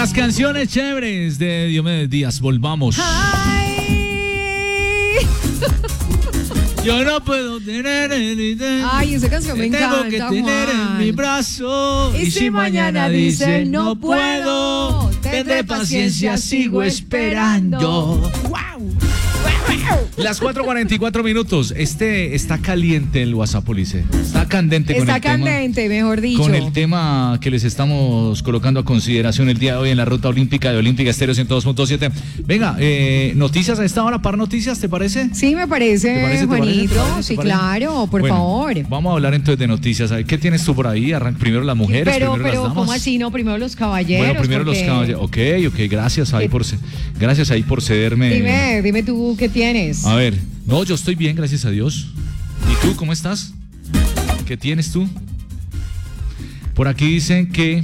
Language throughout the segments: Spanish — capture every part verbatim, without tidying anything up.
las canciones chéveres de Diomedes Díaz. Volvamos. Ay. Yo no puedo tener el... Ay, esa canción me encanta, Tengo que tener Juan. en mi brazo. Y si mañana dice no puedo, tendré paciencia, sigo esperando. Wow. Las cuatro cuarenta y cuatro minutos. Este está caliente el WhatsApp, Ulises. Está candente con Está el tema. candente, mejor dicho. Con el tema que les estamos colocando a consideración el día de hoy en la ruta olímpica de Olímpica Estéreo ciento dos punto siete. Venga, eh, noticias a esta hora, par noticias, ¿te parece? Sí, me parece, ¿Te parece, te Juanito. parece, te parece, Sí, te parece? claro, por Bueno, favor. Vamos a hablar entonces de noticias. A ver, ¿qué tienes tú por ahí? Arran- primero las mujeres, Pero, primero pero, las damas. ¿cómo así? No, primero los caballeros. Bueno, primero porque... los caballeros. Ok, ok, gracias ahí Sí. por ce- gracias ahí por cederme. Dime, dime tú qué tienes. A ver, no, yo estoy bien, gracias a Dios. ¿Y tú cómo estás? ¿Qué tienes tú? Por aquí dicen que,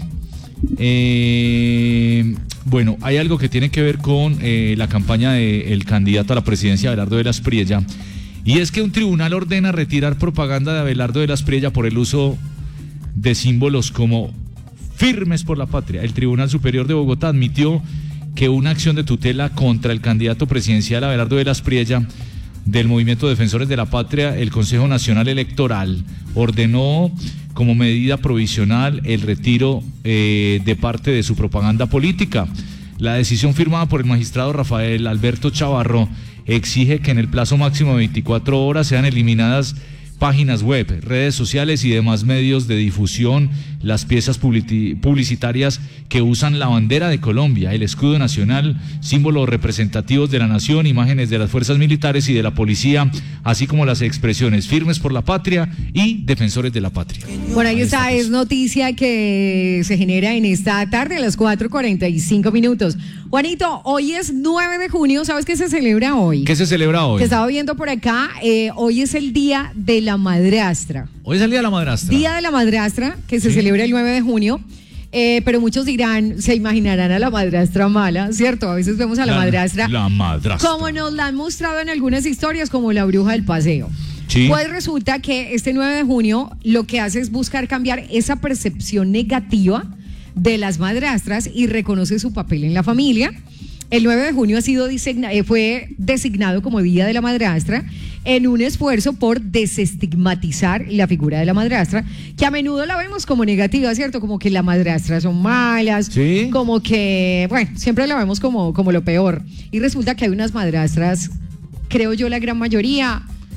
eh, bueno, hay algo que tiene que ver con eh, la campaña del candidato a la presidencia, Abelardo de la Espriella, y es que un tribunal ordena retirar propaganda de Abelardo de la Espriella por el uso de símbolos como firmes por la patria. El Tribunal Superior de Bogotá admitió que una acción de tutela contra el candidato presidencial Abelardo de la Espriella del Movimiento Defensores de la Patria, el Consejo Nacional Electoral ordenó como medida provisional el retiro eh, de parte de su propaganda política. La decisión firmada por el magistrado Rafael Alberto Chavarro exige que en el plazo máximo de veinticuatro horas sean eliminadas páginas web, redes sociales y demás medios de difusión, las piezas publici- publicitarias que usan la bandera de Colombia, el escudo nacional, símbolos representativos de la nación, imágenes de las fuerzas militares y de la policía, así como las expresiones firmes por la patria y defensores de la patria. Por ahí está, pues. es noticia que se genera en esta tarde a las cuatro cuarenta y cinco minutos. Juanito, hoy es nueve de junio, ¿sabes qué se celebra hoy? ¿Qué se celebra hoy? Que estaba viendo por acá, eh, hoy es el Día de la Madrastra. Hoy es el Día de la Madrastra. Día de la Madrastra, que se Sí. celebra el nueve de junio. Eh, pero muchos dirán, se imaginarán a la madrastra mala, ¿cierto? A veces vemos a la, madrastra La madrastra. como nos la han mostrado en algunas historias, como la bruja del paseo. Sí. Pues resulta que este nueve de junio lo que hace es buscar cambiar esa percepción negativa de las madrastras y reconoce su papel en la familia. El nueve de junio ha sido designa- eh, fue designado como Día de la Madrastra en un esfuerzo por desestigmatizar la figura de la madrastra, que a menudo la vemos como negativa, ¿cierto? Como que las madrastras son malas, Sí. como que, bueno, siempre la vemos como, como lo peor. Y resulta que hay unas madrastras, creo yo la gran mayoría,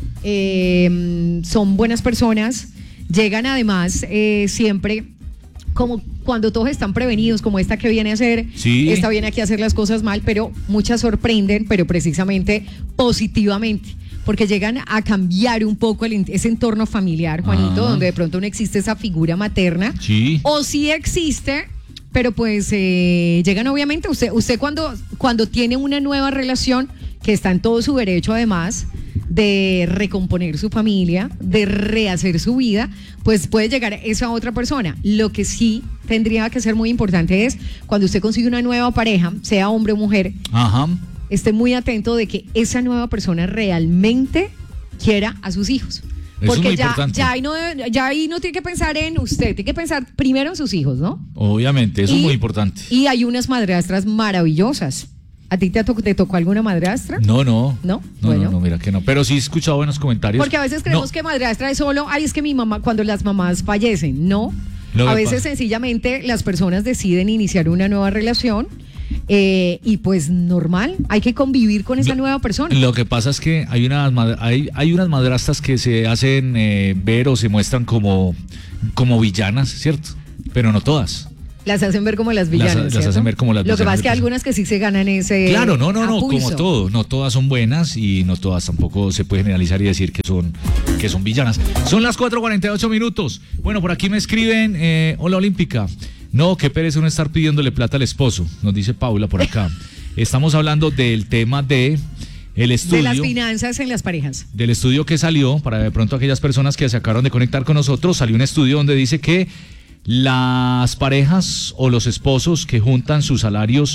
eh, son buenas personas, llegan además eh, siempre como cuando todos están prevenidos, como esta que viene a hacer, Sí. esta viene aquí a hacer las cosas mal, pero muchas sorprenden, pero precisamente positivamente, porque llegan a cambiar un poco el, ese entorno familiar, Juanito, Ah. donde de pronto no existe esa figura materna, Sí. o sí existe, pero pues eh, llegan obviamente, usted, usted cuando, cuando tiene una nueva relación, que está en todo su derecho además, de recomponer su familia, de rehacer su vida, pues puede llegar esa otra persona. Lo que sí tendría que ser muy importante es cuando usted consigue una nueva pareja, sea hombre o mujer, Ajá. esté muy atento de que esa nueva persona realmente quiera a sus hijos. Eso es Porque muy ya, importante. ya, ahí no, ya ahí no tiene que pensar en usted, tiene que pensar primero en sus hijos, ¿no? Obviamente, eso Y- es muy importante. Y hay unas madrastras maravillosas. ¿A ti te, to- te tocó alguna madrastra? No, no. ¿No? No, Bueno. no, no, mira que no. Pero sí he escuchado buenos comentarios. Porque a veces creemos No, que madrastra es solo, ay, es que mi mamá, cuando las mamás fallecen, no. Lo A que veces pasa- sencillamente las personas deciden iniciar una nueva relación eh, y pues normal, hay que convivir con esa Lo- nueva persona. Lo que pasa es que hay unas, mad- hay, hay unas madrastas que se hacen eh, ver o se muestran como, como villanas, ¿cierto? Pero no todas. Las hacen ver como las villanas. las ¿cierto? hacen ver como las Lo que villanas. pasa es que hay algunas que sí se ganan ese. Claro, no, no, a no, pulso. como todo, no todas son buenas y no todas tampoco se puede generalizar y decir que son, que son villanas. Son las cuatro cuarenta y ocho minutos. Bueno, por aquí me escriben, eh, hola Olímpica. No, qué pereza uno estar pidiéndole plata al esposo, nos dice Paula por acá. Estamos hablando del tema de el estudio. De las finanzas en las parejas. Del estudio que salió, para de pronto aquellas personas que se acabaron de conectar con nosotros, salió un estudio donde dice que las parejas o los esposos que juntan sus salarios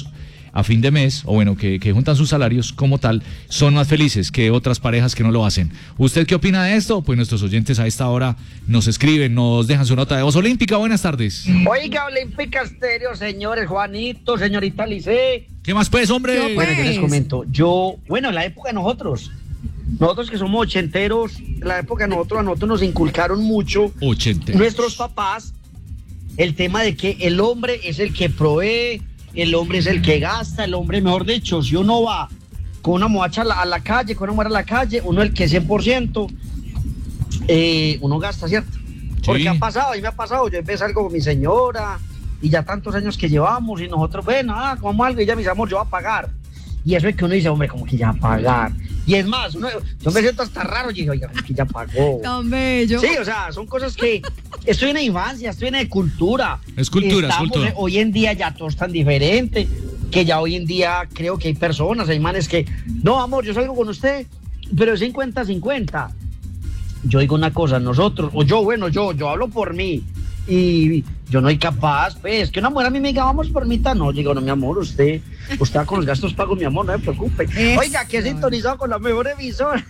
a fin de mes, o bueno, que, que juntan sus salarios como tal, son más felices que otras parejas que no lo hacen. ¿Usted qué opina de esto? Pues nuestros oyentes a esta hora nos escriben, nos dejan su nota de voz. Olímpica, buenas tardes. Oiga, Olímpica Estéreo, señores, Juanito, señorita Lice. ¿Qué más pues, hombre? Yo, pues. Bueno, yo les comento, yo, bueno, en la época de nosotros, nosotros que somos ochenteros, en la época de nosotros, a nosotros nos inculcaron mucho, Ochenteros. nuestros papás, el tema de que el hombre es el que provee, el hombre es el que gasta, el hombre, mejor dicho, si uno va con una muchacha a la, a la calle, con una mujer a la calle, uno el que cien por ciento, eh, uno gasta, ¿cierto? Sí. Porque ha pasado, y me ha pasado, yo empecé algo con mi señora, y ya tantos años que llevamos, y nosotros, bueno, ah, como algo, y ella me dice, amor, yo voy a pagar. Y eso es que uno dice, hombre, como que ya va a pagar. Y es más, uno, yo me siento hasta raro, y digo, oiga, como que ya pagó. Tan bello. Sí, o sea, son cosas que estoy en la infancia, estoy en la cultura. Es cultura, es Estamos, cultura. eh, Hoy en día ya todo es tan diferente, que ya hoy en día creo que hay personas, hay manes que, no, amor, yo salgo con usted, pero es cincuenta cincuenta. Yo digo una cosa, nosotros, o yo, bueno, yo, yo hablo por mí, y yo no soy capaz, pues, que una mujer a mí me diga, vamos por mitad, no, digo, no, mi amor, usted, usted va con los gastos pagos, mi amor, no me preocupe. Eso. Oiga, que he sintonizado con la mejor emisora,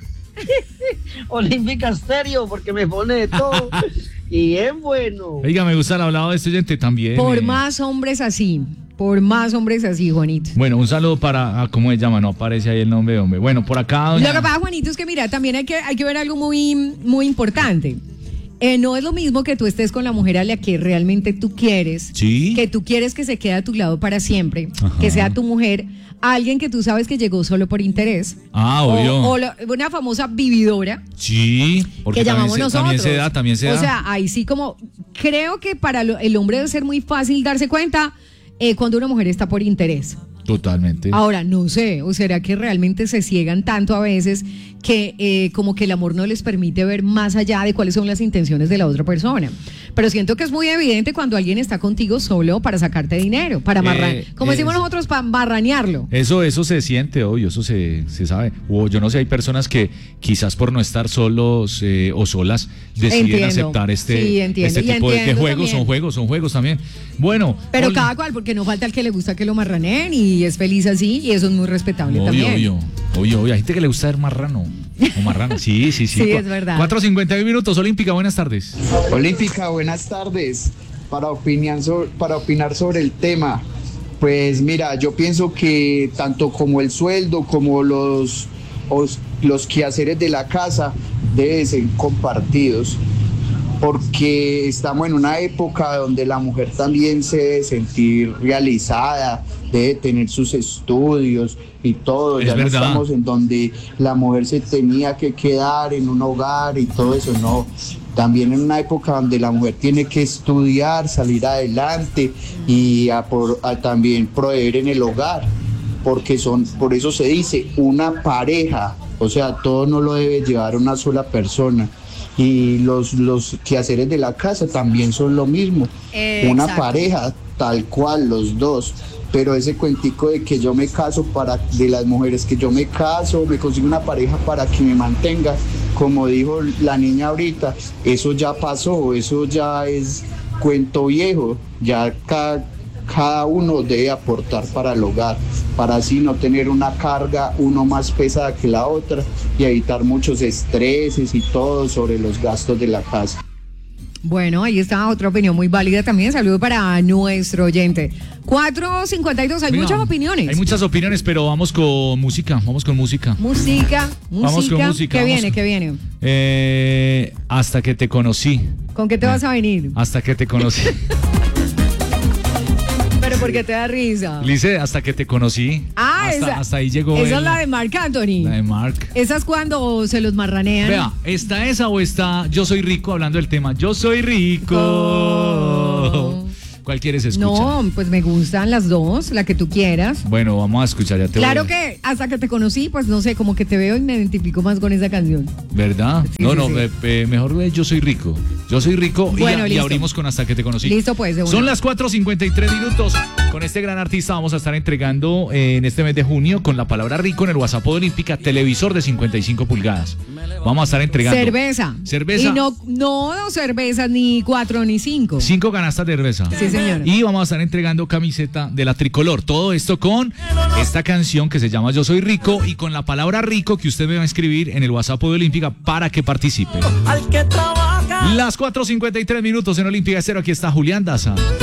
Olímpica Estéreo, porque me pone de todo, y es bueno. Oiga, me gusta el hablado de este oyente también. Por eh. más hombres así, por más hombres así, Juanito. Bueno, un saludo para, ah, ¿cómo se llama? No aparece ahí el nombre, hombre. Bueno, por acá, doña... Lo que pasa, Juanito, es que mira, también hay que, hay que ver algo muy, muy importante. Eh, no es lo mismo que tú estés con la mujer a la que realmente tú quieres, Sí. que tú quieres que se quede a tu lado para siempre, Ajá. que sea tu mujer, alguien que tú sabes que llegó solo por interés. Ah, o, obvio. o la- una famosa vividora Sí, porque que también llamamos se, nosotros. también se da, también se da. O sea, ahí sí como, creo que para lo- el hombre debe ser muy fácil darse cuenta eh, cuando una mujer está por interés. Totalmente. Ahora, no sé, o será que realmente se ciegan tanto a veces que eh, como que el amor no les permite ver más allá de cuáles son las intenciones de la otra persona. Pero siento que es muy evidente cuando alguien está contigo solo para sacarte dinero, para amarrar, Eh, como es- decimos nosotros, para marranearlo. Eso, eso se siente, obvio, eso se, se sabe. O yo no sé, hay personas que quizás por no estar solos eh, o solas deciden Entiendo. aceptar este, Sí, entiendo. este Y tipo de que entiendo juegos, también. son juegos, son juegos también. Bueno. Pero Oli- cada cual, porque no falta el que le gusta que lo marraneen y es feliz así y eso es muy respetable Obvio, también. obvio, obvio, obvio. Hay gente que le gusta ver marrano. O marrano. Sí, sí, sí. Sí, es verdad. cuatro cincuenta y uno minutos, Olímpica, buenas tardes. Olímpica, buenas tardes. Para opinar, sobre, para opinar sobre el tema, pues mira, yo pienso que tanto como el sueldo como los, os- los quehaceres de la casa deben ser compartidos, porque estamos en una época donde la mujer también se debe sentir realizada, debe tener sus estudios y todo. Es Ya no verdad. estamos en donde la mujer se tenía que quedar en un hogar y todo eso, no. También en una época donde la mujer tiene que estudiar, salir adelante y a por- a también proveer en el hogar, porque son, por eso se dice una pareja, o sea, todo no lo debe llevar una sola persona. Y los, los quehaceres de la casa también son lo mismo, Eh, una exacto. pareja tal cual, los dos. Pero ese cuentico de que yo me caso para, de las mujeres que yo me caso, me consigo una pareja para que me mantenga, como dijo la niña ahorita, eso ya pasó, eso ya es cuento viejo, ya cada, cada uno debe aportar para el hogar, para así no tener una carga uno más pesada que la otra y evitar muchos estreses y todo sobre los gastos de la casa. Bueno, ahí está otra opinión muy válida también. Saludo para nuestro oyente. cuatro cincuenta y dos, hay Mira, muchas opiniones. Hay muchas opiniones, pero vamos con música, vamos con música. Música, música. Vamos con música, ¿Qué vamos viene? con- ¿Qué viene? Eh, hasta que te conocí. ¿Con qué te vas a venir? Hasta que te conocí. Pero ¿por qué te da risa? Lice, hasta que te conocí. Ah, hasta, esa, hasta ahí llegó. esa el- es la de Marc Anthony. la de Mark. Esa es cuando se los marranean. Vea, ¿está esa o está Yo soy rico hablando del tema? Yo soy rico. Oh. ¿Cuál quieres escuchar? No, pues me gustan las dos, la que tú quieras. Bueno, vamos a escuchar, ya te Claro voy. que hasta que te conocí, pues no sé, como que te veo y me identifico más con esa canción. ¿Verdad? Sí, no, sí, no, sí. eh, eh, mejor ve Yo soy rico. Yo soy rico y- Bueno, y, listo. abrimos con Hasta que te conocí. Listo, pues, de una. Son las cuatro cincuenta y tres minutos. Con este gran artista vamos a estar entregando eh, en este mes de junio con la palabra rico en el WhatsApp Olímpica televisor de cincuenta y cinco pulgadas. Vamos a estar entregando cerveza. Cerveza. Y no, no dos cervezas, ni cuatro ni cinco. Cinco canastas de cerveza. Sí, señor. Y vamos a estar entregando camiseta de la Tricolor. Todo esto con esta canción que se llama Yo Soy Rico y con la palabra rico que usted me va a escribir en el WhatsApp de Olímpica para que participe. Las cuatro cincuenta y tres minutos en Olímpica Estéreo. Aquí está Julián Daza.